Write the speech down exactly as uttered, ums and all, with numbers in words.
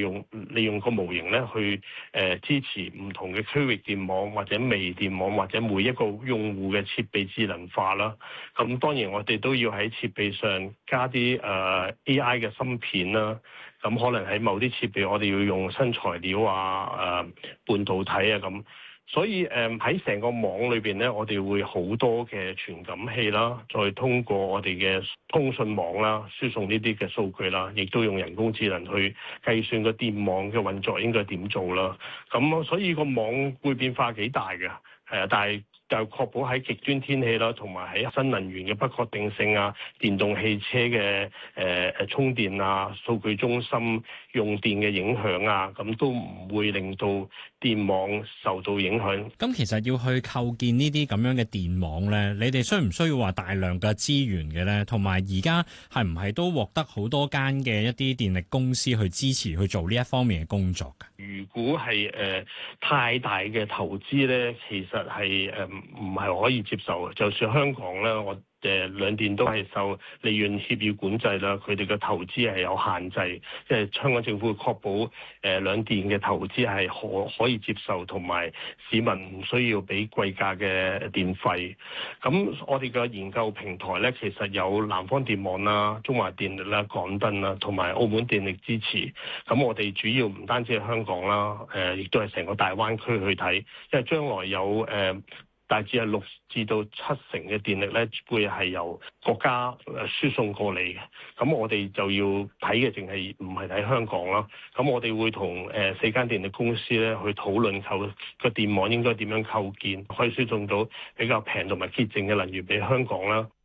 用利用個模型咧去誒、呃、支持唔同嘅區域電網或者微電網或者每一個用戶嘅設備智能化啦。咁當然我哋都要喺設備上加啲誒、呃、A I 嘅芯片啦。咁可能喺某啲設備我哋要用新材料啊、誒、呃、半導體啊咁。所以誒喺成個網裏邊咧，我哋會好多嘅傳感器啦，再通過我哋嘅通訊網啦，輸送呢啲嘅數據啦，亦都用人工智能去計算個電網嘅運作應該點做啦。咁所以個網會變化幾大嘅，係啊，但係就確保喺極端天氣啦，同埋喺新能源嘅不確定性啊，電動汽車嘅誒誒充電啊，數據中心用電嘅影響啊，咁都唔會令到電網受到影響。 咁其實要去構建呢啲咁樣嘅電網咧，你哋需唔需要話大量嘅資源嘅咧？同埋而家係唔係都獲得好多間嘅一啲電力公司去支持去做呢一方面嘅工作㗎？ 如果係誒、呃、太大嘅投資咧，其實係誒唔係可以接受嘅。就算香港咧，我誒兩電都係受利潤協議管制啦，佢哋嘅投資係有限制，即係香港政府會確保誒兩電嘅投資係可可以接受，同埋市民唔需要俾貴價嘅電費。咁我哋嘅研究平台咧，其實有南方電網啦、中華電力啦、港燈啦，同埋澳門電力支持。咁我哋主要唔單止係香港啦，誒亦都係成個大灣區去睇，因為將來有誒。呃大致係六至到七成嘅電力咧，會係由國家誒輸送過嚟嘅。咁我哋就要睇嘅，淨係唔係睇香港啦。咁我哋會同誒四間電力公司咧去討論構個電網應該點樣構建，可以輸送到比較平同埋潔淨嘅能源俾香港啦。